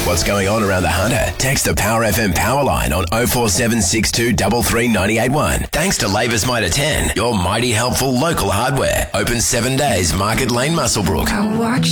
what's going on around the Hunter, text the Power FM power line on 0476 233 Thanks to Labour's Mitre 10, your mighty helpful local hardware. Open 7 days, Market Lane, Muswellbrook.